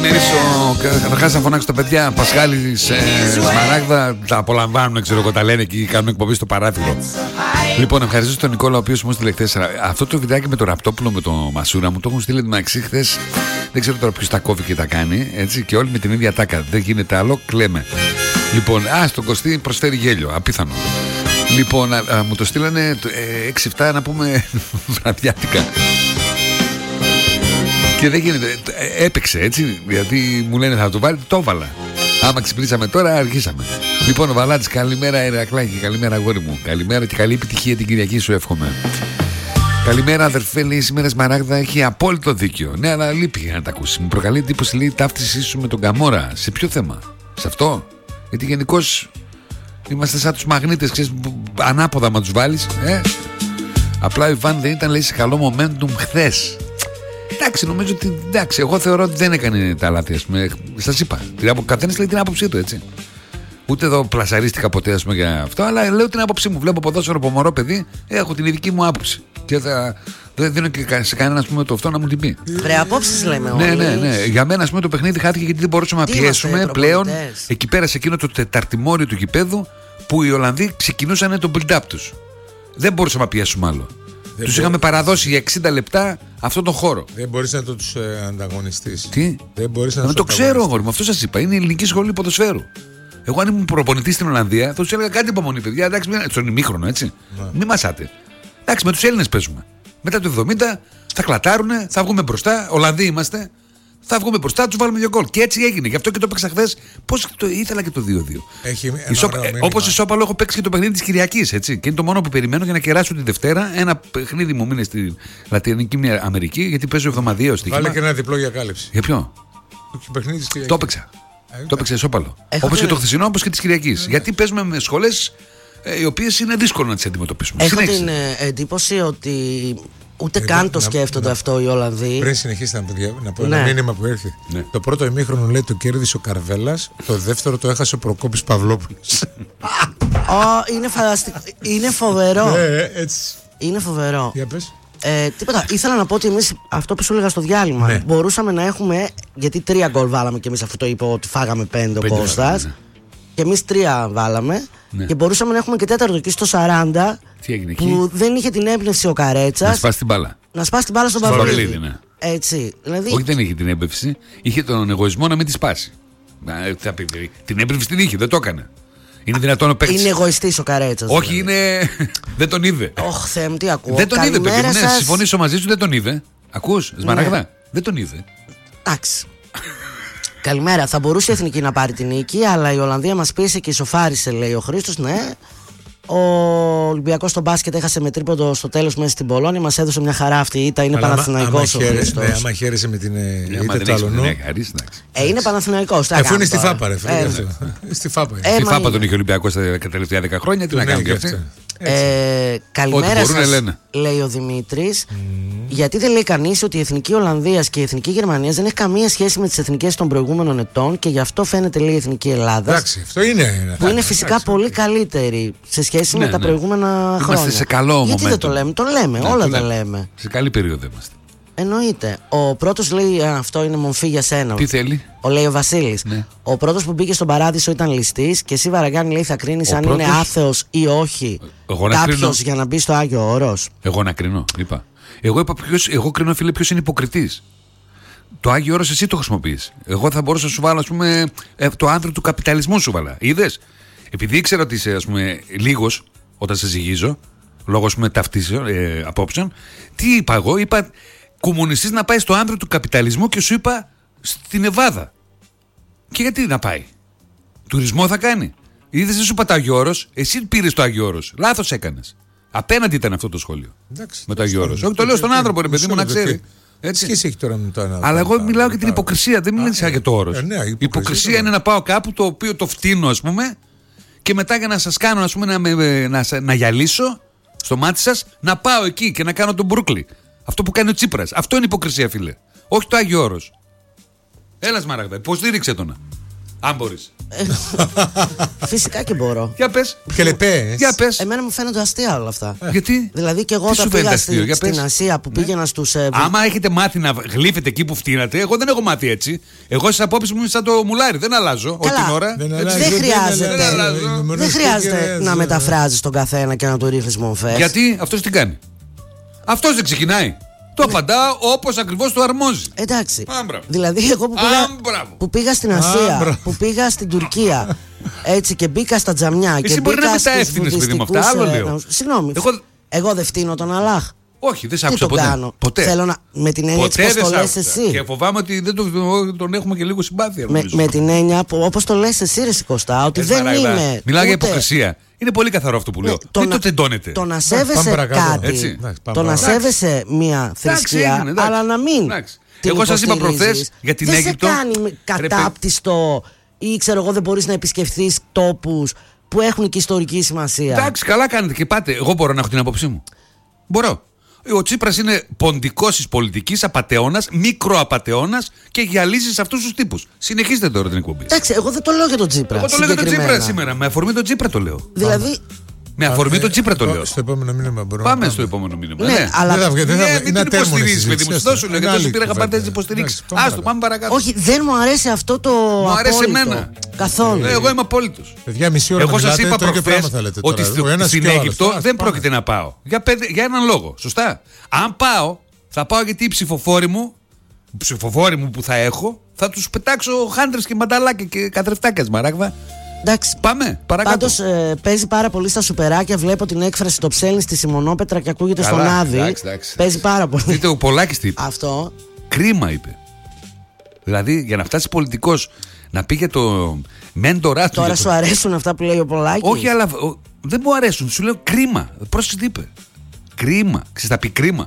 καλημερίσω. Καταρχάς να φωνάξω τα παιδιά. Πασχάλη, Σμαράγδα. Τα απολαμβάνουν, ξέρω εγώ, τα λένε και κάνουν εκπομπή στο παράθυρο. Λοιπόν, ευχαριστώ τον Νικόλα, ο οποίος μου στείλε χθες. Αυτό το βιντεάκι με το Ραπτόπουλο, με το Μασούρα μου, το έχουν στείλει μεταξύ χθες. Δεν ξέρω τώρα ποιος τα κόβει και τα κάνει. Έτσι, και όλοι με την ίδια τάκα. Δεν γίνεται άλλο, κλαίμε. Λοιπόν, στον Κωστή προσφέρει γέλιο. Απίθανο. Λοιπόν, μου το στείλανε 6-7 να πούμε βραδιάτικα. Και δεν γίνεται. Έπαιξε έτσι. Γιατί μου λένε θα το βάλει, το έβαλα. Άμα ξυπνήσαμε τώρα, αρχίσαμε. Λοιπόν, ο Βαλάτης, καλημέρα Ηρακλάκη, καλημέρα αγόρι μου. Καλημέρα και καλή επιτυχία την Κυριακή σου εύχομαι. Καλημέρα αδερφέ, λέει σήμερα Σμαράγδα, έχει απόλυτο δίκιο. Ναι, αλλά λείπει για να τα ακούσει. Μου προκαλεί εντύπωση, λέει, η ταύτισή σου με τον Καμόρα. Σε ποιο θέμα? Σε αυτό? Γιατί γενικώς είμαστε σαν τους μαγνήτες, ξέρεις, ανάποδα μα τους βάλεις. Απλά ο Ιβάν δεν ήταν, λέει, σε καλό momentum χθες. Εντάξει, νομίζω ότι εντάξει, εγώ θεωρώ ότι δεν έκανε τα λάθη, ας πούμε. Σας είπα. Καθένας λέει την άποψή του, έτσι. Ούτε εδώ πλασαρίστηκα ποτέ, ας πούμε, για αυτό, αλλά λέω την άποψή μου. Βλέπω ποδόσφαιρο από μωρό παιδί, έχω την ειδική μου άποψη. Και δεν δίνω και σε κανένα, ας πούμε, το αυτό να μου την πει. Βρε, απόψεις λέμε όλοι. Ναι. Για μένα, ας πούμε, το παιχνίδι χάθηκε γιατί δεν μπορούσαμε να πιέσουμε πλέον εκεί πέρα σε εκείνο το τεταρτημόριο του γηπέδου που οι Ολλανδοί ξεκινούσαν το build-up τους. Δεν μπορούσαμε να πιέσουμε άλλο. Τους είχαμε παραδώσει για 60 λεπτά αυτόν τον χώρο. Δεν μπορείς να τους ανταγωνιστείς. Τι? Δεν μπορείς να το ξέρω, αγόρι μου, αυτό σας είπα. Είναι η ελληνική σχολή ποδοσφαίρου. Εγώ, αν ήμουν προπονητής στην Ολλανδία, θα τους έλεγα κάτι υπομονή, παιδιά. Εντάξει, στον ημίχρονο, έτσι. Μην μασάτε. Εντάξει, με τους Έλληνες παίζουμε. Μετά το 70 θα κλατάρουνε, θα βγούμε μπροστά. Ολλανδοί είμαστε. Θα βγούμε μπροστά, τους βάλουμε 2 γκολ. Και έτσι έγινε. Γι' αυτό και το παίξα χθες. Πώς το ήθελα και το 2-2. Όπως ισόπαλο έχω παίξει και το παιχνίδι της Κυριακής. Έτσι. Και είναι το μόνο που περιμένω για να κεράσω τη Δευτέρα. Ένα παιχνίδι μου μείνει στη Λατινική Αμερική, γιατί παίζω εβδομαδιαίο στοίχημα. Βάλε και ένα διπλό για κάλυψη. Για ποιο? Το παίξα. Το έπαιξε ισόπαλο. Όπως και το χθεσινό, όπως και της Κυριακής. Γιατί παίζουμε με σχολές οι οποίες είναι δύσκολο να τις αντιμετωπίσουμε. Έχω την εντύπωση ότι ούτε καν το σκέφτονται αυτό οι Ολλανδοί. Πριν συνεχίσετε να πω ένα μήνυμα που έρθει. Ναι. Το πρώτο ημίχρονο, λέει, το κέρδισε ο Καρβέλας. Το δεύτερο το έχασε ο Προκόπης Παυλόπουλος. Είναι φανταστικό. Είναι φοβερό. Έτσι. Είναι φοβερό. Για πες. Τίποτα. Ήθελα να πω ότι εμείς, αυτό που σου έλεγα στο διάλειμμα, μπορούσαμε να έχουμε. Γιατί 3 γκολ βάλαμε και εμείς, αφού το είπε ότι φάγαμε 5 ο Κώστας. Και εμείς 3 βάλαμε. Ναι. Και μπορούσαμε να έχουμε και τέταρτο εκεί στο 40. Τι έγινε που εκεί? δεν είχε την έμπνευση ο Καρέτσας. Να σπάσει την μπάλα. Να σπάσει την μπάλα στον Παυλίδη. Ναι. Έτσι. Δηλαδή... Όχι, δεν είχε την έμπνευση. Είχε τον εγωισμό να μην τη σπάσει. Την έμπνευση την είχε, δεν το έκανε. Είναι δυνατόν να παίξει. Είναι εγωιστής ο Καρέτσας. Όχι, δηλαδή. είναι. Δεν τον είδε. Όχι, Θεέ μου, τι ακούω. Δεν τον είδε, παιδί μου. Ναι, συμφωνήσω μαζί σου, δεν τον είδε. Ακούς, Σμαράγδα. Ναι. Δεν τον είδε. Εντάξει. Καλημέρα. Θα μπορούσε η Εθνική να πάρει την νίκη, αλλά η Ολλανδία μας πίεσε και ισοφάρισε, λέει ο Χρήστος. Ναι. Ο Ολυμπιακός στο μπάσκετ έχασε με τρίποντο στο τέλος μέσα στην Πολώνια. Μας έδωσε μια χαρά αυτή η ήττα. Είναι Παναθηναϊκός ο Χρήστος. Ναι, άμα χαίρεσαι με την ήττα του Αλωνού. Είναι Παναθηναϊκός. Αφού είναι στη Φάπα, ρε φίλε. Στη Φάπα τον είχε ο Ολυμπιακός τα τελευταία 10 χρόνια. Τι να κάνει και αυτή. Καλημέρα σας, λέει ο Δημήτρης. Γιατί δεν λέει κανείς ότι η Εθνική Ολλανδίας και η Εθνική Γερμανίας δεν έχει καμία σχέση με τις εθνικές των προηγούμενων ετών και γι' αυτό φαίνεται, λέει, η Εθνική Ελλάδα. Εντάξει, αυτό είναι. Που είναι φυσικά πολύ καλύτερη σε σχέση με τα προηγούμενα χρόνια. Είμαστε σε καλό. Γιατί δεν το λέμε? Το λέμε, όλα τα λέμε. Σε καλή περίοδο είμαστε. Εννοείται. Ο πρώτος, λέει, αυτό είναι μομφή για σένα. Τι θέλει? Λέει ο Βασίλης. Ναι. Ο πρώτος που μπήκε στον παράδεισο ήταν ληστής και εσύ, Βαραγκάνη, λέει, θα κρίνεις αν είναι άθεος ή όχι κάποιος για να μπει στο Άγιο Όρος. Εγώ να κρίνω, είπα. Εγώ κρίνω, φίλε, ποιος είναι υποκριτής. Το Άγιο Όρος εσύ το χρησιμοποιείς. Εγώ θα μπορούσα να σου βάλω, ας πούμε, το άνθρο του καπιταλισμού σου βάλα. Είδες? Επειδή ήξερα ότι είσαι, ας πούμε, λίγος όταν σε ζυγίζω, λόγω, ας πούμε, ταυτίσεων, απόψεων, τι είπα εγώ? Είπα κομμουνιστής να πάει στο άνθρο του καπιταλισμού και σου είπα στην Εβάδα. Και γιατί να πάει? Τουρισμό θα κάνει? Είδες, δεν σου είπα το Άγιο Όρος, εσύ πήρες το Άγιο Όρος. Λάθος έκανες. Απέναντι ήταν αυτό το σχόλιο. Εντάξει, με το Άγιο Όρος. Όχι, το λέω στον άνθρωπο, ρε παιδί μου, να ξέρει. Έτσι. Σχέση έχει τώρα με το ένα. Αλλά εγώ μιλάω για την υποκρισία, δεν μιλάω για το Όρος. Η υποκρισία είναι να πάω κάπου το οποίο το φτύνω, ας πούμε, και μετά για να σας κάνω, ας πούμε, να γυαλίσω στο μάτι σας, να πάω εκεί και να κάνω τον Μπρούκλι. Αυτό που κάνει ο Τσίπρας. Αυτό είναι υποκρισία, φίλε. Όχι το Άγιο Όρος. Έλα, Σμαράγδα, υποστήριξε τον. Αν μπορείς. Φυσικά και μπορώ. Για πες. Για πες. Εμένα μου φαίνονται αστεία όλα αυτά. Γιατί? Δηλαδή και εγώ όταν πήγα στην Ασία που πήγαινα στους. Άμα έχετε μάθει να γλύφετε εκεί που φτύνατε, εγώ δεν έχω μάθει έτσι. Εγώ στις απόψεις μου είμαι σαν το μουλάρι, δεν αλλάζω όλη την ώρα. Δεν χρειάζεται να μεταφράζεις τον καθένα και να το ρίχνεις μομφές. Γιατί αυτός τι κάνει? Αυτός δεν ξεκινάει. Το απαντά όπως ακριβώς του αρμόζει. Εντάξει. Δηλαδή, εγώ που πήγα στην Ασία, που πήγα στην Τουρκία, έτσι και μπήκα στα τζαμιά. Εσύ και μπορεί μπήκα να μεταεύθυνες, παιδί μου, αυτά. Άλλο λέω. Συγγνώμη. Εγώ δεν φτύνω τον Αλλάχ. Όχι, δεν σ' άκουσα ποτέ. Θέλω να. Με την έννοια πώς το λες εσύ. Και φοβάμαι ότι δεν τον έχουμε και λίγο συμπάθεια. Με την έννοια όπως το λες εσύ, ρε Κωστά, ότι δεν είναι. Μιλάω για υποκρισία. Είναι πολύ καθαρό αυτό που λέω. Δεν το τεντώνετε. Το να σέβεσαι κάτι. Το να σέβεσαι μια θρησκεία, αλλά να μην. Εγώ σας είπα προχθές για την Αίγυπτο. Δεν σε κάνει κατάπτυστο ή ξέρω εγώ δεν μπορείς να επισκεφθείς τόπους που έχουν και ιστορική σημασία. Εντάξει, καλά κάνετε και πάτε. Εγώ μπορώ να έχω την άποψή μου. Μπορώ. Ο Τσίπρας είναι ποντικός της πολιτικής, απατεώνας, μικροαπατεώνας και γυαλίζει σε αυτούς τους τύπους. Συνεχίστε τώρα την εκπομπή. Εντάξει, εγώ δεν το λέω για τον Τσίπρα. Εγώ το λέω για τον Τσίπρα σήμερα. Με αφορμή τον Τσίπρα το λέω. Δηλαδή. Με αφορμή τον Τσίπρα το λέω. Στο επόμενο μήνυμα μπορούμε. Πάμε στο επόμενο μήνυμα. Ναι, αλλά. Μην την υποστηρίζεις, παιδί μου. Δώσου λέω γιατί πήρα χαμπάρι να υποστηρίξει. Άστο, πάμε παρακάτω. Όχι, δεν μου αρέσει αυτό το. Μου αρέσει εμένα. Καθόλου. Εγώ είμαι απόλυτος. Παιδιά, μισή ώρα. Εγώ σας είπα προχθές ότι στην Αίγυπτο δεν πρόκειται να πάω. Για έναν λόγο. Σωστά. Αν πάω, θα πάω γιατί οι ψηφοφόροι μου που θα έχω, θα τους πετάξω χάντρες και μανταλάκια και καθρεφτάκια σμαράγδα. Εντάξει. Πάμε, παρακάτω. Πάντως παίζει πάρα πολύ στα σουπεράκια. Βλέπω την έκφραση το ψέλνει στη Σιμονόπετρα και ακούγεται στον Άδη. Εντάξει. Παίζει πάρα πολύ. Δείτε, ο Πολάκης τι είπε. Αυτό. Κρίμα είπε. Δηλαδή για να φτάσει πολιτικός να πήγε το μέντορά του. Τώρα σου αρέσουν αυτά που λέει ο Πολάκης? Όχι, αλλά δεν μου αρέσουν. Σου λέω κρίμα. Πρόσεξε τι είπε. Κρίμα. Ξέρεις, θα πει κρίμα.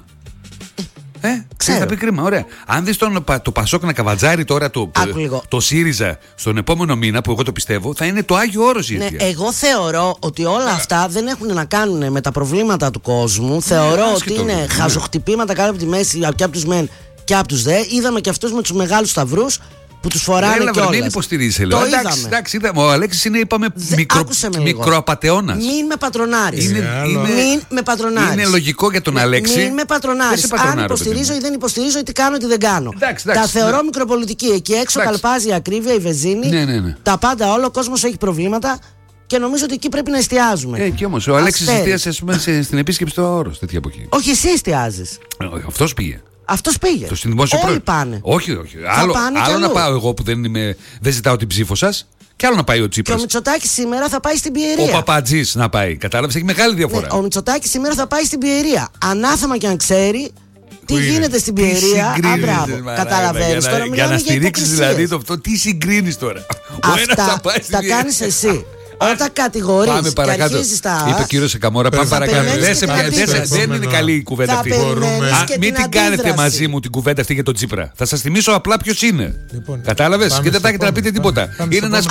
Ξέρεις, θα πει κρίμα. Ωραία. Αν δεις το Πασόκ να καβατζάρει τώρα το ΣΥΡΙΖΑ στον επόμενο μήνα, που εγώ το πιστεύω, θα είναι το Άγιο Όρος η αιτία. Εγώ θεωρώ ότι όλα αυτά δεν έχουν να κάνουν με τα προβλήματα του κόσμου. Θεωρώ ότι είναι χαζοχτυπήματα κάτω από τη μέση και από τους μεν και από τους δε. Είδαμε και αυτούς με τους μεγάλους σταυρούς που τους φοράνε κιόλας. Μην υποστηρίζει, λέω. Εντάξει, ο Αλέξης είναι, είπαμε, μικροαπατεώνας. Μην με πατρονάρεις. Μην με πατρονάρεις. Είναι λογικό για τον Αλέξη. Μην με πατρονάρεις. Αν υποστηρίζω ή δεν υποστηρίζω ή τι κάνω ή τι δεν κάνω. Τα θεωρώ μικροπολιτική. Εκεί έξω καλπάζει η ακρίβεια, η βενζίνη. Τα πάντα, όλο ο κόσμος έχει προβλήματα. Και νομίζω ότι εκεί πρέπει να εστιάζουμε. Εκεί όμως ο Αλέξης εστίασε στην επίσκεψη στο Όρος, τέτοια από εκεί. Όχι, εσύ εστιάζεις. Αυτός πήγε. Αυτός πήγε. Όλοι πάνε. Όχι. Άλλο να πάω εγώ που δεν ζητάω την ψήφο σας, και άλλο να πάει ο Τσίπρας. Και ο Μητσοτάκης σήμερα θα πάει στην Πιερία. Ο Παπατζής να πάει. Κατάλαβες, έχει μεγάλη διαφορά. Ο Μητσοτάκης σήμερα θα πάει στην Πιερία. Ανάθεμα και αν ξέρει τι γίνεται στην Πιερία. Μπράβο. Καταλαβαίνεις. Για να στηρίξεις δηλαδή αυτό, τι συγκρίνεις τώρα. Αυτά τα κάνεις εσύ. Όταν κατηγορείς και αρχίζεις τα. Είπε ο κύριος Σεκαμόρα, πάμε παρακάτω. Δεν είναι καλή η κουβέντα αυτή. Μην την κάνετε μαζί μου την κουβέντα αυτή για τον Τσίπρα. Θα σας θυμίσω απλά ποιος είναι. Κατάλαβες? Και δεν θα έχετε να πείτε τίποτα. Είναι ένας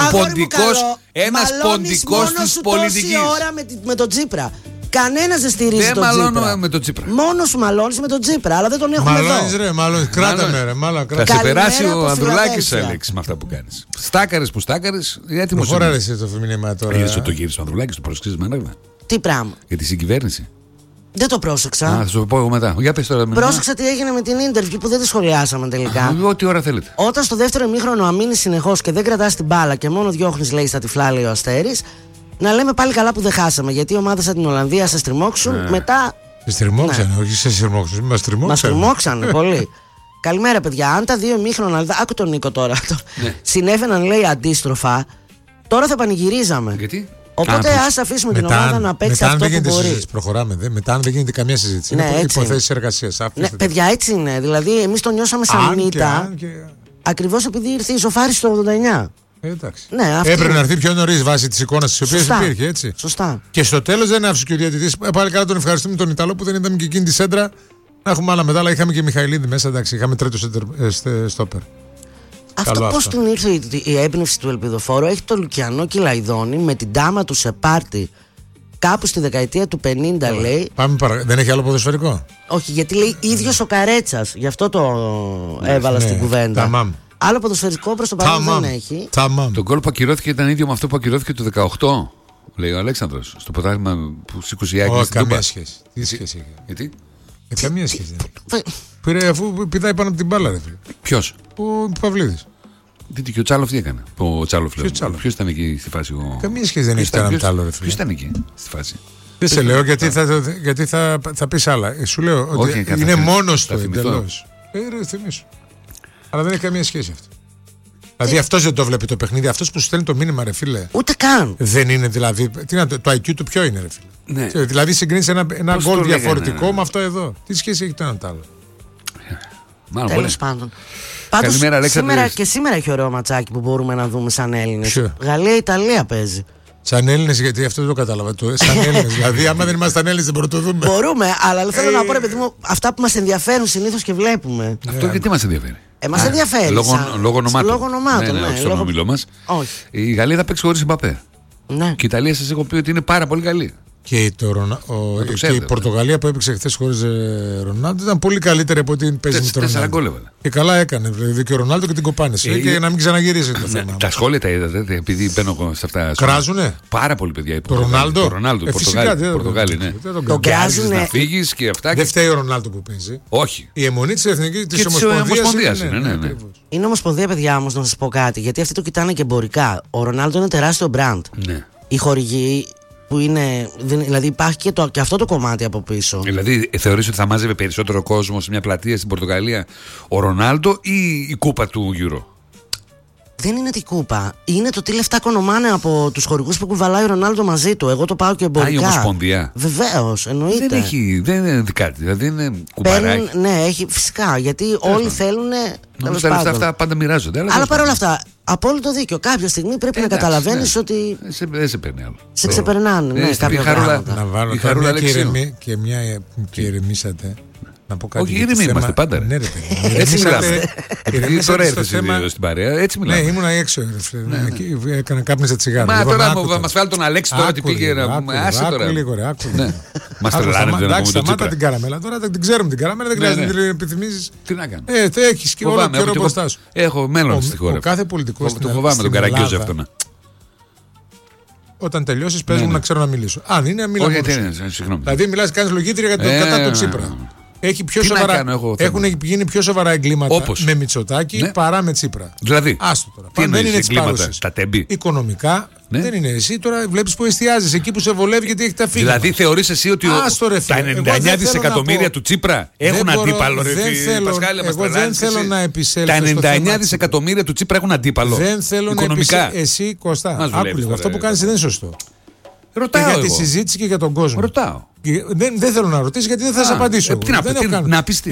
ποντικός της πολιτικής. Με τον Τσίπρα. Κανένας δεν στηρίζει τον Τσίπρα. Δεν μαλώνω με τον Τσίπρα. Μόνο σου μαλώνεις με τον Τσίπρα, αλλά δεν τον έχουμε εδώ. Μαλώνεις ρε, μαλώνεις. Κράτα με ρε, μάλλον. Θα σε περάσει ο Ανδρουλάκης, Αλέξη, με αυτά που κάνεις. Στάκαρες που στάκαρες, έτοιμος. Δεν χωράρεσαι το μήνυμα τώρα. Είδες ότι το γύρισε ο Ανδρουλάκης, το προσκύζεις με ανάγμα. Τι πράγμα? Για τη συγκυβέρνηση. Δεν το πρόσεξα. Θα σου το πω εγώ μετά. Για πες τώρα. Πρόσεξα τι έγινε με την interview που δεν τη σχολιάσαμε τελικά. Ό,τι ώρα θέλετε. Όταν στο δεύτερο ημίχρονο αμήνεις συνεχώς και δεν κρατάς την μπάλα και μόνο διώχνεις, λέει, στα τυφλά, λέει ο Αστέρης. Να λέμε πάλι καλά που δεν χάσαμε. Γιατί ομάδες σαν την Ολλανδία σε στριμώξουν. Μετά. Σε στριμώξανε, όχι σε στριμώξουν. Μας στριμώξανε πολύ. Καλημέρα, παιδιά. Αν τα δύο ημίχρονα. Άκου τον Νίκο τώρα. Συνέβαιναν, λέει, αντίστροφα. Τώρα θα πανηγυρίζαμε. Γιατί? Οπότε ας αφήσουμε την ομάδα να παίξει αυτό που μπορεί. Προχωράμε. Μετά δεν γίνεται καμία συζήτηση. Είναι υποθέσεις εργασίας. Παιδιά, έτσι είναι. Δηλαδή, εμείς το νιώσαμε σαν μύτα. Ακριβώς επειδή ήρθε η ισοφάριση το 89. Εντάξει. Έπρεπε να έρθει πιο νωρίς βάσει της εικόνας της οποίας υπήρχε, έτσι. Σωστά. Και στο τέλος δεν άφησε και ο διαιτητής. Πάλι καλά τον ευχαριστούμε τον Ιταλό που δεν είδαμε και εκείνη τη σέντρα. Να έχουμε άλλα μετά, αλλά είχαμε και Μιχαηλίδη μέσα. Εντάξει, είχαμε τρίτο στόπερ. Αυτό πώς την ήρθε η έμπνευση του ελπιδοφόρου? Έχει το Λουκιανό Κιλαϊδόνη με την τάμα του σε πάρτι κάπου στη δεκαετία του 50, λέει. Δεν έχει άλλο ποδοσφαιρικό? Όχι, γιατί λέει ίδιος ο Καρέτσας. Γι' αυτό το έβαλα στην κουβέντα. Άλλο ποδοσφαιρικό προς το παρόν δεν έχει. Το γκολ που ακυρώθηκε ήταν ίδιο με αυτό που ακυρώθηκε το 18. Λέει ο Αλέξανδρος. Στο πρωτάθλημα που σήκωσε η Άκη. Όχι, καμία σχέση. Τι σχέση έχει? Γιατί? Καμία σχέση. Πήρε αφού πηδάει πάνω από την μπάλα, ρε φίλε. Ποιος? Ο Παυλίδης. Τι και ο Τσάλοφ τι έκανε? Ο Τσάλοφ. Ποιος ήταν εκεί στη φάση? Καμία σχέση δεν έχει κανένα άλλο, ρε φίλε. Ποιος ήταν εκεί στη φάση? Δεν σε λέω γιατί θα πεις άλλα. Σου λέω ότι είναι μόνος του εντελώς. Θυμήσου. Αλλά δεν έχει καμία σχέση αυτό. Δηλαδή αυτός δεν το βλέπει το παιχνίδι, αυτός που σου στέλνει το μήνυμα, ρε φίλε. Ούτε καν. Δεν είναι δηλαδή. Το IQ του ποιο είναι, ρε φίλε? Ναι. Δηλαδή συγκρίνεις ένα γκολ διαφορετικό με αυτό εδώ. Τι σχέση έχει το ένα το άλλο? Τέλος πάντων. Πάντως σήμερα έχει ωραίο ματσάκι που μπορούμε να δούμε σαν Έλληνες. Γαλλία-Ιταλία παίζει. Σαν Έλληνες, γιατί αυτό δεν το κατάλαβα. Σαν Έλληνες, δηλαδή, άμα δεν ήμασταν Έλληνες, δεν μπορούμε να το δούμε. Μπορούμε, αλλά θέλω να πω, ρε παιδί μου, αυτά που μας ενδιαφέρουν συνήθως και βλέπουμε. Αυτό γιατί μας ενδιαφέρει? Μας ενδιαφέρει. Λόγω ονομάτων. Ναι, στο όμιλο μας. Η Γαλλία θα παίξει χωρίς Μπαπέ. Ναι. Και η Ιταλία σας έχω πει ότι είναι πάρα πολύ καλή. Και η Πορτογαλία που έπαιξε χθες χωρίς Ρονάλντο ήταν πολύ καλύτερη από ό,τι παίζει με τον Ρονάλντο. Και καλά έκανε. Δηλαδή και ο Ρονάλντο και την κοπάνησε. Και να μην ξαναγυρίσει το θέμα. Τα σχόλια τα είδατε, επειδή μπαίνω σε αυτά. Κράζουνε. Πάρα πολύ παιδιά. Το Ρονάλντο. Πορτογάλοι, ναι. Το κράζουνε. Να φύγει και αυτά. Δεν φταίει ο Ρονάλντο που παίζει. Όχι. Η αιμονή τη εθνική τη Ομοσπονδία. Είναι Ομοσπονδία, παιδιά, όμως να σας πω κάτι. Γιατί αυτοί το κοιτάνε και εμπορικά. Ο Ρονάλντο είναι τεράστιο μπραντ. Οι χορηγοί. Που είναι, δηλαδή υπάρχει και αυτό το κομμάτι από πίσω. Δηλαδή θεωρείς ότι θα μάζευε περισσότερο κόσμο σε μια πλατεία στην Πορτογαλία ο Ρονάλντο ή η κούπα του Euro? Δεν είναι την κούπα. Είναι το τι λεφτά κονομάνε από τους χορηγούς που κουβαλάει ο Ρονάλντο μαζί του. Εγώ το πάω και εμπορικά. Η Ομοσπονδία. Βεβαίως, εννοείται. Δεν είναι κάτι. Δηλαδή είναι κουμπαράκι. Ναι, έχει φυσικά. Γιατί όλοι θέλουν. Νομίζω τα λεφτά αυτά πάντα μοιράζονται. Αλλά παρόλα αυτά, απόλυτο δίκιο. Κάποια στιγμή πρέπει να καταλαβαίνεις ότι. Δεν σε παίρνει άλλο. Σε ξεπερνάνε. Ναι, κάποια πράγματα. Να βάλω και μια και ηρεμήσατε. Να πω κάτι. Όχι, ήρεμοι είμαστε πάντα. Ναι, ρε παιδί. Έτσι μιλάμε. Επειδή τώρα έρθες στην παρέα, έτσι μιλάμε. Ναι, ήμουν έξω. Έκανα κάπνιζα τσιγάρα. Μα τώρα μας φέρει τον Αλέξη τώρα τι πήγε να πούμε. Άσε τώρα. Μας τρελάνε. Εντάξει, σταμάτα την καραμέλα. Τώρα την ξέρουμε την καραμέλα, δεν χρειάζεται να την επιθυμίζεις. Τι να κάνω. Έχεις και όλο καιρό μπροστά σου. Έχω μέλλον στη χώρα. Ο κάθε πολιτικός. Το φοβάμαι τον Καραγκιόζη αυτόν. Όταν τελειώσεις, πες μου να ξέρω να μιλήσω. Αν είναι, μιλάω. Δηλαδή, μιλάς, κάνεις λογίτρια κατά τον Τσίπρα. Έχουν γίνει πιο σοβαρά εγκλήματα με Μητσοτάκη παρά με Τσίπρα. Δηλαδή, άστο τώρα. Τι δεν είναι εγκλήματα, τα τέμπη. Οικονομικά δεν είναι. Εσύ τώρα βλέπεις που εστιάζεις εκεί που σε βολεύει γιατί έχει τα φύλλα. Δηλαδή θεωρείς εσύ ότι τα 99 δισεκατομμύρια του Τσίπρα έχουν αντίπαλο? Εγώ δεν θέλω να επισέλθω. Τα 99 δισεκατομμύρια του Τσίπρα έχουν αντίπαλο. Δεν θέλω να επισέλθω. Εσύ, Κωστά, άκου, αυτό που κάνεις δεν είναι σωστό. Ρωτάω για τη συζήτηση και για τον κόσμο. Ρωτάω. Δεν θέλω να ρωτήσω γιατί δεν θα σε απαντήσω. Να πεις τι.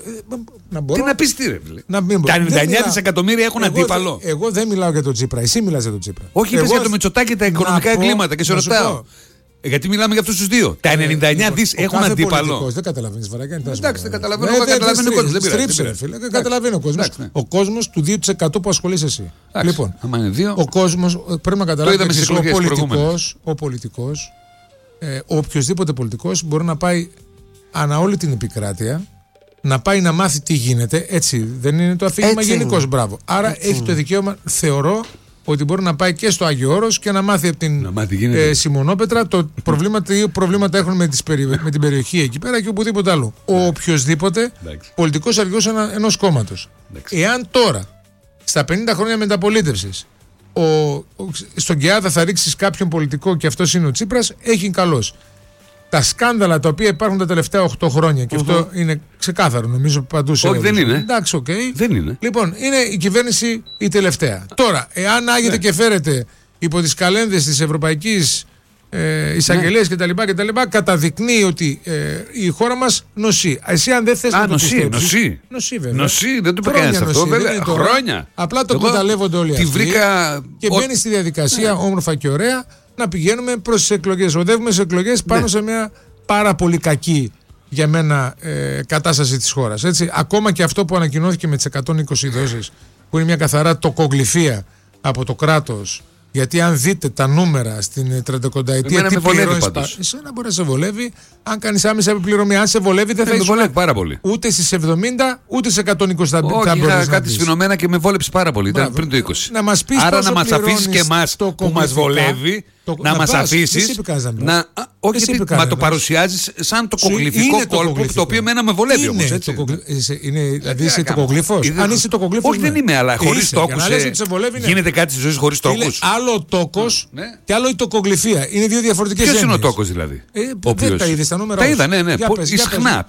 Τι να πεις τι, ρε φίλε. Τα 99 δισεκατομμύρια έχουν αντίπαλο. Εγώ δεν μιλάω για τον Τσίπρα. Εσύ μιλάς για τον Τσίπρα. Όχι, είπες για το Μητσοτάκη και τα οικονομικά εγκλήματα και σε ρωτάω. Γιατί μιλάμε για αυτούς τους δύο. Τα 99 δις έχουν αντίπαλο. Δεν καταλαβαίνεις, Βαράκια. Εντάξει, δεν καταλαβαίνω. Καταλαβαίνει ο κόσμος. Στρίψε, φίλε. Δεν καταλαβαίνει ο κόσμος. Ο κόσμος του 2% που ασχολείσαι εσύ. Λοιπόν, ο κόσμος πρέπει να καταλάβει ο πολιτικός, ο οποιοσδήποτε πολιτικός μπορεί να πάει ανά όλη την επικράτεια, να πάει να μάθει τι γίνεται. Έτσι δεν είναι το αφήγημα γενικώς? Μπράβο. Άρα έχει το δικαίωμα, θεωρώ, ότι μπορεί να πάει και στο Άγιο Όρος και να μάθει από την Σιμονόπετρα τι προβλήματα έχουν με την περιοχή εκεί πέρα και οπουδήποτε άλλο. Ο οποιοσδήποτε πολιτικός αρχηγός ενός κόμματος. Εάν τώρα, στα 50 χρόνια μεταπολίτευσης, στον Κεάδα θα ρίξεις κάποιον πολιτικό και αυτός είναι ο Τσίπρας, έχει καλός. Τα σκάνδαλα τα οποία υπάρχουν τα τελευταία 8 χρόνια, και αυτό είναι ξεκάθαρο, νομίζω παντού σε. Όχι, δεν είναι. Εντάξει, δεν είναι. Λοιπόν, είναι η κυβέρνηση η τελευταία. Τώρα, εάν άγεται και φέρεται υπό τις καλένδες της Ευρωπαϊκής Εισαγγελίας κτλ., καταδεικνύει ότι η χώρα μας νοσεί. Εσύ, αν δεν θες να το πιστέψεις. Νοσεί, βέβαια. Νοσεί, δεν το πεκάνεις αυτό, βέβαια. Χρόνια. Απλά το εκμεταλλεύονται όλοι αυτοί. Και μπαίνει στη διαδικασία όμορφα και ωραία να πηγαίνουμε προς τις εκλογές. Οδεύουμε σε εκλογές πάνω σε μια πάρα πολύ κακή για μένα κατάσταση της χώρας. Έτσι. Ακόμα και αυτό που ανακοινώθηκε με τις 120 δόσεις, που είναι μια καθαρά τοκογλυφία από το κράτος Γιατί αν δείτε τα νούμερα στην 30ετία, τι πληρώνεις, εσένα μπορεί να σε βολεύει. Αν κάνεις άμεσα επιπληρωμή, αν σε βολεύει, δεν θα είσαι πάρα πολύ. Ούτε στις 70 ούτε σε 120 θα μπορείς. Όχι, είχα κάτι σφινωμένα και με βόλεψε πάρα πολύ. Ήταν πριν το 20. Άρα να μας αφήσεις και εμάς που μας βολεύει, να μας αφήσεις. Όχι, μα το παρουσιάζεις σαν το κογλυφικό κόλπο, το οποίο εμένα με βολεύει όμως. Δηλαδή είσαι τοκογλύφος. Αν είσαι τοκογλύφος. Όχι, δεν είμαι, αλλά χωρίς τόκους. Γίνεται κάτι στη ζωή χωρίς τόκους. Άλλο ο τόκος και άλλο η τοκογλυφία. Είναι δύο διαφορετικές έννοιες. Ποιος είναι ο τόκος δηλαδή? Δεν τα είδες τα νούμερα. Τα είδα, ναι. Ισχνά.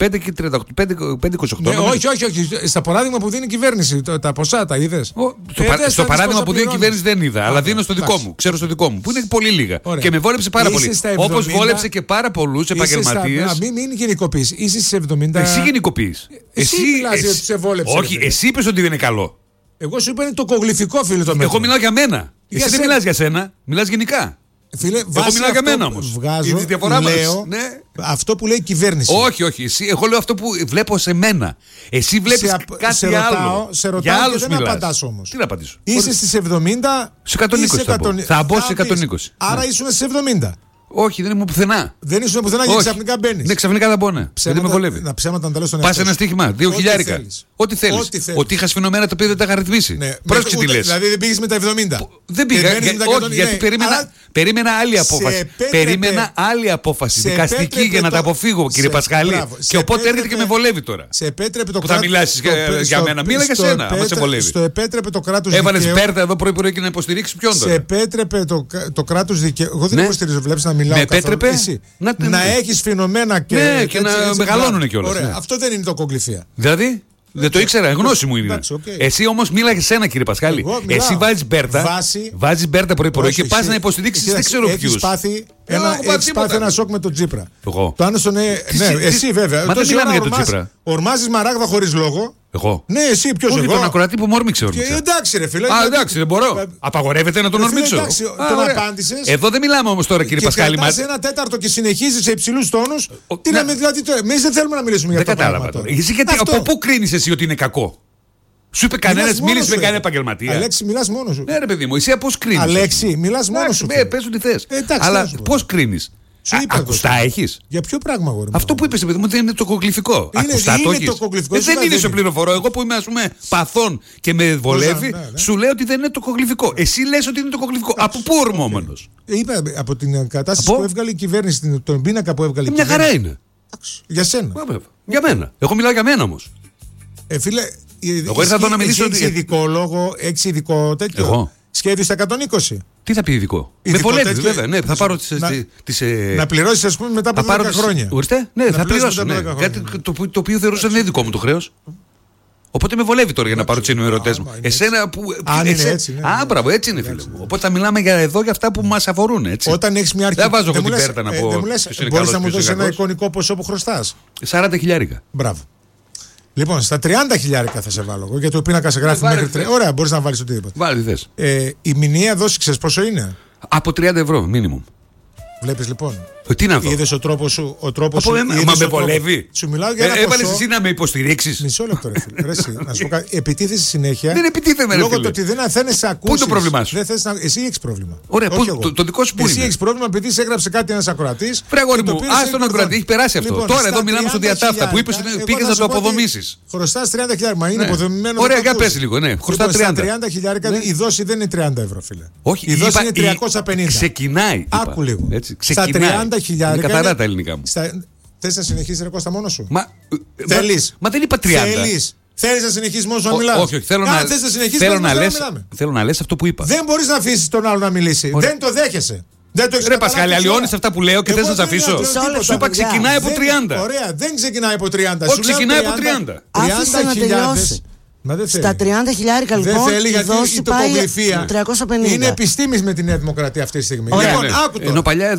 5,28. Όχι. Στα παράδειγμα που δίνει η κυβέρνηση, τα ποσά τα είδες? Στο παράδειγμα που δίνει η κυβέρνηση δεν είδα, αλλά δίνω στο δικό μου. Ξέρω στο δικό μου, που είναι πολύ λίγα. Και με βόλεψε πάρα πολύ. Όπως βόλεψε και πάρα πολλούς επαγγελματίες. Μην γενικοποιείς. Είσαι στις 70. Εσύ γενικοποιείς. Εσύ μιλάς ότι σε βόλεψε. Όχι, εσύ είπες ότι δεν είναι καλό. Εγώ σου είπα είναι το κογλυφικό, φίλε, το μέτρο. Εγώ μιλάω για μένα. Εσύ δεν μιλάς για σένα, μιλάς γενικά. Φίλε, εγώ μιλάω για μένα όμως. Βγάζω, λέω, αυτό που λέει η κυβέρνηση. Όχι. Εγώ λέω αυτό που βλέπω σε μένα. Εσύ βλέπεις κάτι άλλο. Σε ρωτάω και δεν απαντάς όμως. Τι να απαντήσω? Είσαι στις 70. Σε 120 θα μπω σε 120. Άρα ήσουν στις 70. Όχι, δεν ήμουν πουθενά. Δεν ήσουν πουθενά γιατί ξαφνικά μπαίνεις. Ναι, ξαφνικά θα μπω, ναι. Δεν με βολεύει. Να ψέματα να τα λέω στον εαυτό. Πας ένα στοίχημα, 2.000. Ό,τι θέλεις. Ότι είχα σφινωμένα το οποίο δεν τα είχα ρυθμίσει. Πρόσεξε τι λες. Δηλαδή δεν πήγες με τα 70. Δεν πήγα. Όχι, γιατί περίμενα άλλη απόφαση. Περίμενα άλλη απόφαση δικαστική για να τα αποφύγω, κύριε Πασχάλη. Και οπότε έρχεται και με βολεύει τώρα. Που θα μιλάσεις για μένα. Μίλα για σένα, άμα σε βολεύει. Στο επέτρεπε το κράτος δικαίου. Έβαλες Μπέρτα εδώ πρωί και να υποστηρίξει ποιον τώρα? Σε επέτρεπε το κράτος δικαίου. Εγώ δεν υποστηρίζω, βλέπεις να μιλάω. Να έχεις φαινομένα και να μεγαλώνουν κιόλας. Ωραία, αυτό δεν είναι το κογλυφία. Δηλαδή, δεν το ήξερα, γνώση μου είναι. Εσύ όμως μίλαγε σένα, κύριε Πασχάλη. Εσύ βάζεις Μπέρτα πρωί-πρωί και πας να υποστηρίξεις δεν ξέρω ποιους. Έχεις πάθει ένα σοκ με τον Τσίπρα. Εγώ. Το Άννοσο, ναι, εσύ βέβαια. Μα δεν μιλάμε για τον Τσίπρα. Ορμάζεις μαράγδα χωρίς λόγο. Εγώ. Ναι, εσύ ποιος εγώ? Τον ακροατή που μου όρμηξε. Εντάξει, ρε φίλε. Εντάξει, δεν μπορώ. Απαγορεύεται να τον ορμήξω. Τον απάντησες. Εδώ δεν μιλάμε όμως τώρα, κύριε Πασχάλη. Και ένα τέταρτο και συνεχίζεις σε υψηλούς τόνους. Τι να με δηλαδή. Εμείς δεν θέλουμε να μιλήσουμε για αυτό. Δεν κατάλαβα. Εσύ γιατί από πού κρίνεις εσύ ότι είναι κακό? Σου είπε κανένας, μίλησε με κανένα επαγγελματία. Αλέξη, μιλάς μόνος σου. Ναι, ρε παιδί μου, εσύ πώς κρίνεις? Αλέξη, μιλάς μόνος σου. Πες ό,τι θες. Αλλά πώς κρίνεις? Ακουστά έχεις? Για ποιο πράγμα, αγόρι μου? Αυτό που είπες, παιδί μου, δεν είναι το κογλυφικό. Ακουστά το έχεις? Δεν είναι σε πληροφορώ. Εγώ που είμαι, ας πούμε, παθών και με βολεύει, σου λέω ότι δεν είναι το κογλυφικό. Εσύ λες ότι είναι το κογλυφικό. Από πού ορμόμενος? Είπα από την κατάσταση που έβγαλε η κυβέρνηση, τον πίνακα που έβγαλε η κυβέρνηση. Μια χαρά είναι. Για σένα. Για μένα. Εγώ μιλάω για μένα όμως. Φίλε, εγώ ήρθα εδώ να μιλήσω. Έχεις ειδικό λόγο, έχεις ειδικό τέτοιο σχέδιο στα 120. Τι θα πει ειδικό? Με βολεύει, βέβαια. Ναι, θα πάρω τις. Να πληρώσεις, ας πούμε, μετά από 10 χρόνια. Ορίστε, ναι, θα πληρώσω. Κάτι το οποίο θεωρούσα δεν είναι δικό μου το χρέος. Οπότε με βολεύει τώρα για να πάρω τους εννοηρωτές μου. Εσένα που. Αν είναι έτσι. Μπράβο, έτσι είναι, φίλε μου. Οπότε θα μιλάμε εδώ για αυτά που μας αφορούν. Όταν έχεις μια αρχή. Δεν βάζω εγώ την Πέρτα να πω. Μπορείς να μου δώσεις ένα εικονικό ποσό που χρωστάς? 40.000. Μπράβο. Λοιπόν, στα 30.000 θα σε βάλω εγώ, γιατί ο πίνακα σε γράφει μέχρι 30. Ωραία, μπορείς να βάλεις οτιδήποτε. Βάλει θες. Η μηνιαία δόση, ξέρεις πόσο είναι? Από 30 ευρώ, minimum. Βλέπεις λοιπόν. Τι να δω? Είδες ο τρόπος σου. Μα με βολεύει. Σου μιλάω για ένα ποσό. Έβαλες εσύ να με υποστηρίξεις. Μισό λεπτό, ρε φίλε. Να σου πω κάτι. Επιτίθεσαι συνέχεια. Δεν επιτίθεμαι, ρε φίλε. Λόγω του ότι δεν θέλεις να ακούσεις. Πού είναι το πρόβλημά σου? Εσύ έχεις πρόβλημα. Ωραία, το δικό σου πού είναι? Εσύ έχεις πρόβλημα επειδή σε έγραψε κάτι ένας ακροατής. Φρέγορη μου, ας τον ακροατή, έχει περάσει αυτό. Τώρα εδώ μιλάμε στο διατάφτα που είπες ότι πήγες να το αποδομήσεις. Χρωστάς 30.000, μα είναι αποδομημένο. Ωραία, για πες λίγο, ναι. Χρωστά 30.000, η δόση δεν είναι 30 ευρώ, φίλε. Όχι, η δόση είναι 350. Ξεκινάει. Άκου λίγο. Στα 30.000. Καθαρά τα ελληνικά μου. Θες να συνεχίσεις, ρε Κώστα, μόνος σου? Θέλεις? Μα δεν είπα 30. Θέλεις να συνεχίσεις μόνος σου να μιλάς? Όχι, θέλω να λες αυτό που είπα. Δεν μπορείς να αφήσεις τον άλλο να μιλήσει. Δεν το δέχεσαι. Ρε Πασχάλη, αλλοιώνεις αυτά που λέω και θες να τα αφήσω. Σου είπα ξεκινάει από 30. Ωραία, δεν ξεκινάει από 30. Όχι, ξεκινάει από 30. Άφησε να τελειώσει. Στα 30.000 λοιπόν η δόση πάει 350. Είναι επιστήμης με τη Νέα Δημοκρατία αυτή τη στιγμή. Λοιπόν, άκου τώρα.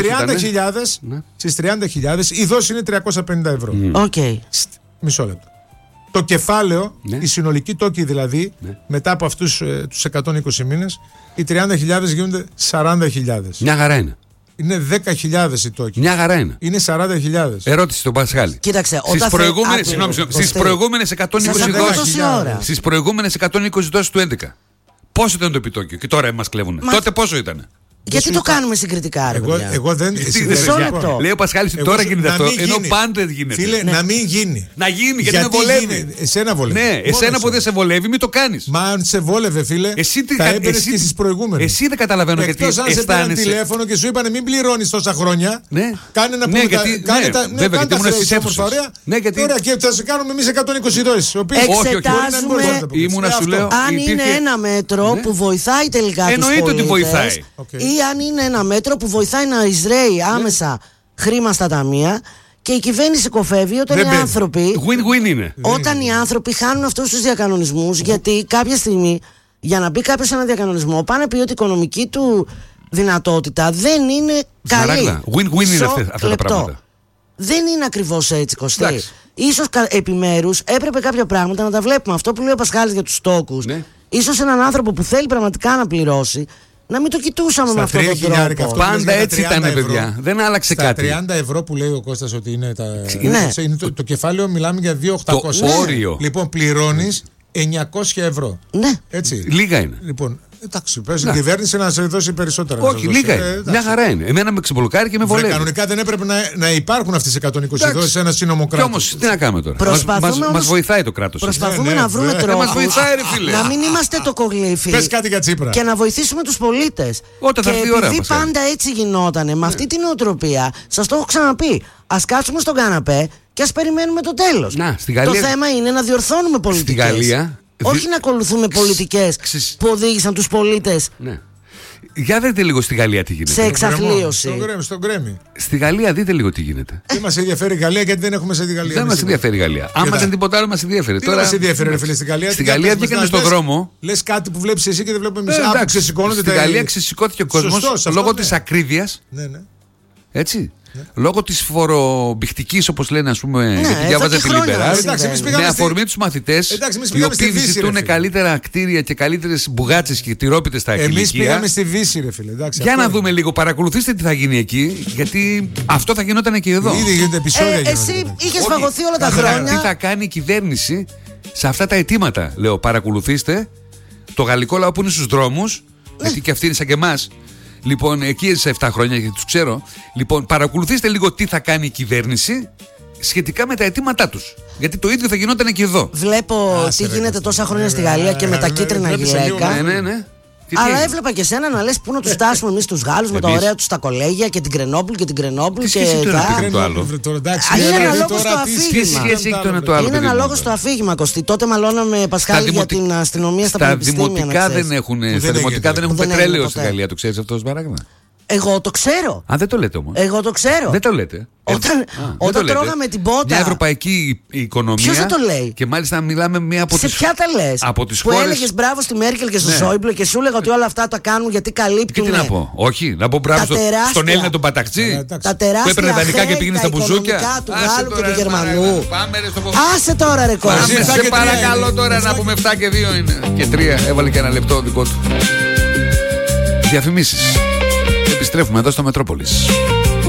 Στις 30.000 η δόση είναι 350 ευρώ. Μισό λεπτό. Το κεφάλαιο, η συνολική τόκη δηλαδή, μετά από αυτούς τους 120 μήνες, οι 30.000 γίνονται 40.000. Μια χαρά είναι. Είναι 10.000 οι τόκοι. Μια χαρά είναι. Είναι 40.000. Ερώτηση στον Πασχάλη. Κοίταξε, στις προηγούμενες 120 δόσεις του 11, Πόσο ήταν το επιτόκιο και τώρα μας κλέβουν. Τότε πόσο ήταν? Γιατί το κάνουμε συγκριτικά, ρε παιδιά? Εγώ δεν. Μισό λεπτό. Λέει ο Πασχάλης τώρα γίνεται αυτό, ενώ πάντα δεν γίνεται. Φίλε, να μην γίνει. Να γίνει, γιατί με βολεύει. Εσένα βολεύει. Ναι, εσένα που δεν σε βολεύει, μην το κάνεις. Μα αν σε βόλευε, φίλε, θα έμπαινες και στις προηγούμενες. Εσύ δεν καταλαβαίνω γιατί αισθάνεσαι. Εκτός αν σε πήραν τηλέφωνο και σου είπανε μην πληρώνεις τόσα χρόνια. Κάνε να πούμε τα χρέη όπως ωραία. Τώρα και θα σε κάνουμε εμείς 120 δόσεις. Εξετάζουμε αν είναι ένα μέτρο που βοηθάει τελικά τους πολίτες. Εννοείται ότι βοηθάει. Ή αν είναι ένα μέτρο που βοηθάει να εισραίει άμεσα χρήμα στα ταμεία και η κυβέρνηση κοφεύει όταν οι άνθρωποι. Win-win είναι. Όταν οι άνθρωποι χάνουν αυτούς τους διακανονισμούς, γιατί κάποια στιγμή για να μπει κάποιος σε ένα διακανονισμό, πάνε πει ότι η οικονομική του δυνατότητα δεν είναι καλή. Win-win είναι αυτά τα πράγματα. Δεν είναι ακριβώς έτσι, Κωστή. Ίσως επιμέρους έπρεπε κάποια πράγματα να τα βλέπουμε. Αυτό που λέει ο Πασχάλης για τους στόκους. Ίσως έναν άνθρωπο που θέλει πραγματικά να πληρώσει, να μην το κοιτούσαμε με αυτόν τον τρόπο. Πάντα έτσι ήταν, παιδιά. Δεν άλλαξε κάτι. Στα 30 ευρώ που λέει ο Κώστας ότι είναι το κεφάλαιο, μιλάμε για 2.800. Το όριο. Λοιπόν, πληρώνεις 900 ευρώ. Ναι. Έτσι. Λίγα είναι. Λοιπόν, εντάξει, πες η κυβέρνηση να σε δώσει περισσότερα. Όχι, λίγα είναι. Μια χαρά είναι. Εμένα με ξεμπλοκάρει και με βολεύει. Κανονικά δεν έπρεπε να υπάρχουν αυτές οι 120 δόσεις σε ένα σύνομο κράτος. Κι όμως, τι να κάνουμε τώρα. Μας βοηθάει το κράτος. Προσπαθούμε να βρούμε τρόπους να μην είμαστε το κογλήφι. Πες κάτι για Τσίπρα. Και να βοηθήσουμε τους πολίτες. Όταν θα έρθει η ώρα. Επειδή πάντα έτσι γινότανε, με αυτή την νοοτροπία, σας το έχω ξαναπεί. Ας κάτσουμε στον καναπέ και ας περιμένουμε το τέλος. Το θέμα είναι να διορθώνουμε πολιτικές. Στη Γαλλία. Όχι να ακολουθούμε πολιτικές που οδήγησαν τους πολίτες. Ναι. Για δείτε λίγο στη Γαλλία τι γίνεται. Σε εξαθλίωση. Στον γκρέμι. Στη Γαλλία δείτε λίγο τι γίνεται. Δεν μας ενδιαφέρει η Γαλλία γιατί δεν έχουμε σε τη Γαλλία. Δεν μας ενδιαφέρει η Γαλλία. Άμα δεν τίποτα άλλο μας ενδιαφέρει. Τι μας ενδιαφέρει, ρε φίλε, στη Γαλλία? Στη Γαλλία βγήκανε στον δρόμο. Λες κάτι που βλέπεις εσύ και δεν βλέπουμε εμείς. Στη Γαλλία ξεσηκώθηκε ο κόσμος λόγω της ακρίβειας. Έτσι. Λόγω της φορομπηχτικής, όπως λένε, ας πούμε, γιατί διάβαζα τη Λιμπεράλ, με αφορμή τους μαθητές, οι οποίοι ζητούν καλύτερα κτίρια και καλύτερες μπουγάτσες και τυρόπιτες στα εκκλησία. Εμείς πήγαμε στη Δύση, ρε φίλε. Για να δούμε λίγο, παρακολουθήστε τι θα γίνει εκεί, γιατί αυτό θα γινόταν και εδώ. Ήδη γίνεται επεισόδια. Εσύ είχες φαγωθεί όλα τα χρόνια. Τι θα κάνει η κυβέρνηση σε αυτά τα αιτήματα, λέω. Παρακολουθήστε το γαλλικό λαό που είναι στους δρόμους, γιατί και αυτοί είναι σαν και εμάς. Λοιπόν, εκεί σε 7 χρόνια, γιατί τους ξέρω. Λοιπόν, παρακολουθήστε λίγο τι θα κάνει η κυβέρνηση σχετικά με τα αιτήματά τους. Γιατί το ίδιο θα γινόταν και εδώ. Βλέπω τι γίνεται τόσα χρόνια στη Γαλλία και με τα κίτρινα γυλαίκα. Ναι. Αλλά έβλεπα και εσένα να λες πού να τους φτάσουμε εμείς τους Γάλλους με τα ωραία τους τα κολέγια και την Κρενόπουλ και την Κρενόπουλ. Τι σχέση έχει το άλλο? Είναι αναλόγως το αφήγημα. Είναι αναλόγως το αφήγημα, Κωστή. Τότε μαλώναμε, Πασχάλη, για την αστυνομία στα πανεπιστήμια. Στα δημοτικά δεν έχουν πετρέλαιο στη Γαλλία, το ξέρεις αυτό το παράδειγμα? Εγώ το ξέρω. Δεν το λέτε όμως. Εγώ το ξέρω. Δεν το λέτε. Όταν τρώγαμε την πότα. Μια ευρωπαϊκή οικονομία. Ποιος δεν το λέει? Και μάλιστα μιλάμε μία από τις. Σε ποια τα λες? Από τις που χώρες. Έλεγες μπράβο στη Μέρκελ και στο Σόιμπλε και σου έλεγα ότι όλα αυτά τα κάνουν γιατί καλύπτουν. Και τι να πω? Όχι, να πω μπράβο στον Έλληνα τον Παταξή. Τα τεράστια. Που έπαιρνε δανεικά και πήγαινε στα μπουζούκια. Του Γάλλου και του Γερμανού. Άσε τώρα, ρε Κώστα. Σε παρακαλώ τώρα να πούμε 7 και 2 είναι. Και 3. Έβαλε και ένα λεπτό δικό του. Διαφημίσεις. Επιστρέφουμε εδώ στο Μετρόπολης.